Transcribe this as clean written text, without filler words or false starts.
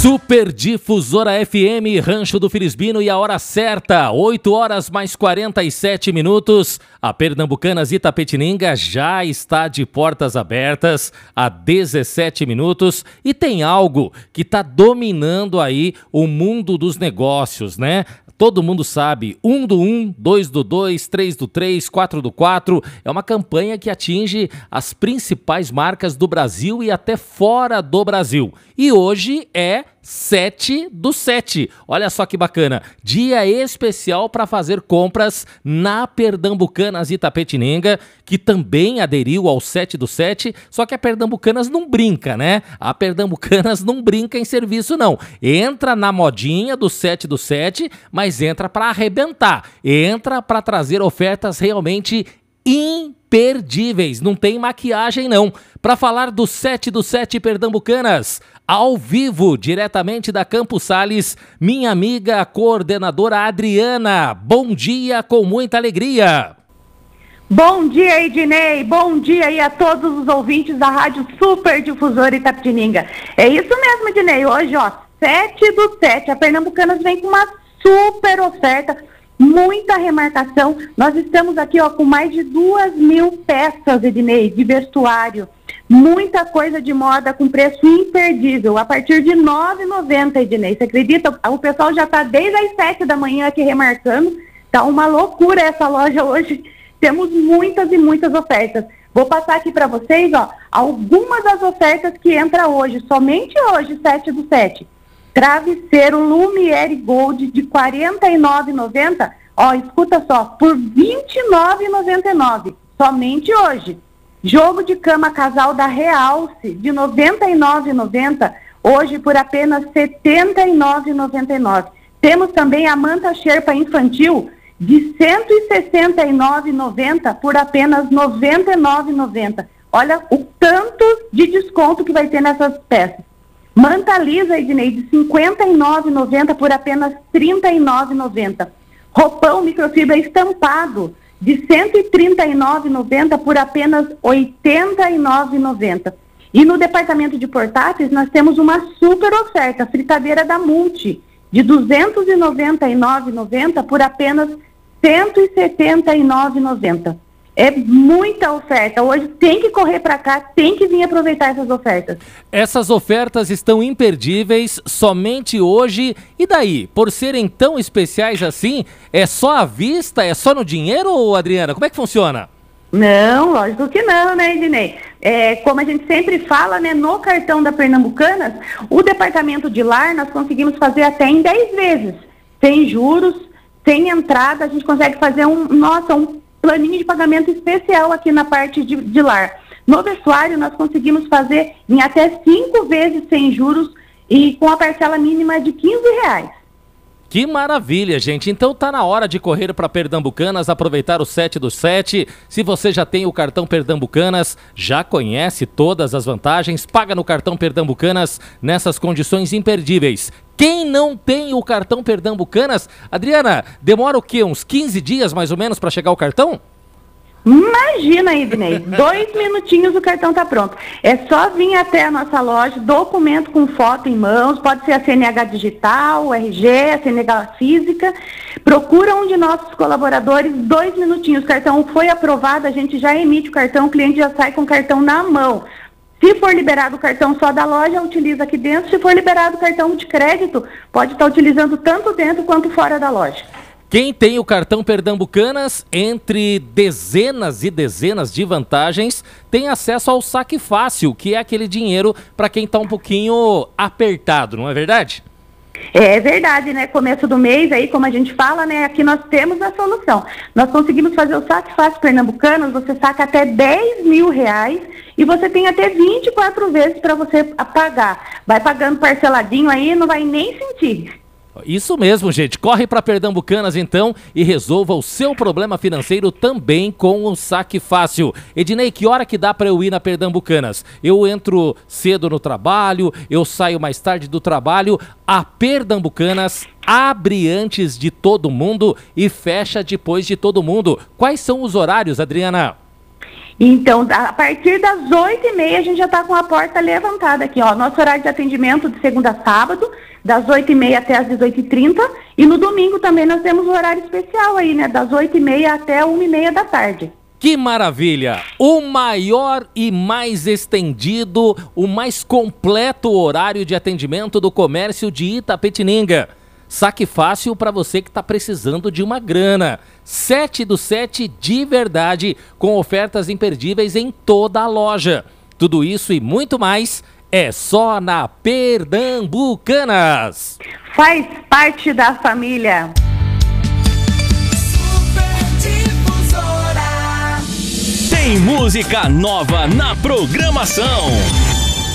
Super Difusora FM, Rancho do Filisbino, e a hora certa, 8 horas mais 47 minutos. A Pernambucanas Itapetininga já está de portas abertas há 17 minutos e tem algo que está dominando aí o mundo dos negócios, né? Todo mundo sabe, 1 do 1, 2 do 2, 3 do 3, 4 do 4. É uma campanha que atinge as principais marcas do Brasil e até fora do Brasil. E hoje é 7 do 7. Olha só que bacana. Dia especial para fazer compras na Pernambucanas Itapetininga, que também aderiu ao 7 do 7, só que a Pernambucanas não brinca, né? A Pernambucanas não brinca em serviço, não. Entra na modinha do 7 do 7, mas entra para arrebentar. Entra para trazer ofertas realmente imperdíveis. Não tem maquiagem, não. Para falar do 7 do 7 Pernambucanas, ao vivo, diretamente da Campos Sales, minha amiga coordenadora Adriana. Bom dia, com muita alegria. Bom dia, Ednei. Bom dia aí a todos os ouvintes da Rádio Super Difusora Itapetininga. É isso mesmo, Ednei. Hoje, 7 do 7, a Pernambucanas vem com uma super oferta, muita remarcação. Nós estamos aqui, com mais de 2.000 peças, Ednei, de vestuário. Muita coisa de moda com preço imperdível, a partir de R$ 9,90, Ednei. Você acredita? O pessoal já está desde as 7 da manhã aqui remarcando. Tá uma loucura essa loja hoje. Temos muitas e muitas ofertas. Vou passar aqui para vocês, algumas das ofertas que entra hoje, somente hoje, 7 do 7. Travesseiro Lumiere Gold de R$ 49,90. Escuta só, por R$ 29,99. Somente hoje. Jogo de cama casal da Realce de R$ 99,90, hoje por apenas R$ 79,99. Temos também a manta Sherpa infantil de R$ 169,90 por apenas R$ 99,90. Olha o tanto de desconto que vai ter nessas peças. Manta lisa, Ednei, de R$ 59,90 por apenas R$ 39,90. Roupão microfibra estampado de R$ 139,90 por apenas R$ 89,90. E no departamento de portáteis nós temos uma super oferta, fritadeira da Multi, de R$ 299,90 por apenas R$ 179,90. É muita oferta. Hoje tem que correr para cá, tem que vir aproveitar essas ofertas. Essas ofertas estão imperdíveis somente hoje. E daí? Por serem tão especiais assim, é só à vista? É só no dinheiro, Adriana? Como é que funciona? Não, lógico que não, né, Ednei? Como a gente sempre fala, né, no cartão da Pernambucanas, o departamento de lar nós conseguimos fazer até em 10 vezes. Sem juros, sem entrada, a gente consegue fazer um planinho de pagamento especial aqui na parte de lar. No vestuário, nós conseguimos fazer em até 5 vezes sem juros e com a parcela mínima de R$ 15. Que maravilha, gente. Então tá na hora de correr para Pernambucanas, aproveitar o 7 do 7. Se você já tem o cartão Pernambucanas, já conhece todas as vantagens, paga no cartão Pernambucanas nessas condições imperdíveis. Quem não tem o cartão Pernambucanas, Adriana, demora o quê? Uns 15 dias mais ou menos para chegar o cartão? Imagina, Ednei, 2 minutinhos o cartão está pronto. É só vir até a nossa loja, documento com foto em mãos, pode ser a CNH digital, o RG, a CNH física. Procura um de nossos colaboradores, 2 minutinhos. O cartão foi aprovado, a gente já emite o cartão, o cliente já sai com o cartão na mão. Se for liberado o cartão só da loja, utiliza aqui dentro. Se for liberado o cartão de crédito, pode estar utilizando tanto dentro quanto fora da loja. Quem tem o cartão Pernambucanas, entre dezenas e dezenas de vantagens, tem acesso ao saque fácil, que é aquele dinheiro para quem está um pouquinho apertado, não é verdade? É verdade, né? Começo do mês, aí como a gente fala, né? Aqui nós temos a solução. Nós conseguimos fazer o saque fácil Pernambucanas, você saca até R$10.000 e você tem até 24 vezes para você pagar. Vai pagando parceladinho aí, não vai nem sentir. Isso mesmo, gente. Corre para Pernambucanas, então, e resolva o seu problema financeiro também com o saque fácil. Ednei, que hora que dá para eu ir na Pernambucanas? Eu entro cedo no trabalho, eu saio mais tarde do trabalho. A Pernambucanas abre antes de todo mundo e fecha depois de todo mundo. Quais são os horários, Adriana? Então, a partir das 8h30 a gente já está com a porta levantada aqui, ó. Nosso horário de atendimento de segunda a sábado, das 8h30 até as 18h30. E no domingo também nós temos um horário especial aí, né? Das 8h30 até 1h30 da tarde. Que maravilha! O maior e mais estendido, o mais completo horário de atendimento do comércio de Itapetininga. Saque fácil para você que está precisando de uma grana. 7/7 de verdade, com ofertas imperdíveis em toda a loja. Tudo isso e muito mais é só na Pernambucanas. Faz parte da família. Tem música nova na programação.